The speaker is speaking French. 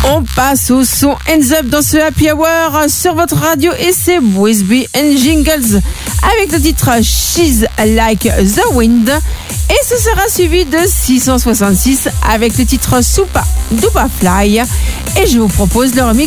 On passe au son Hands Up dans ce Happy Hour sur votre radio et c'est Whisby and Jingles avec le titre She's Like the Wind et ce sera suivi de 666 avec le titre Supa Dupa Fly et je vous propose le remix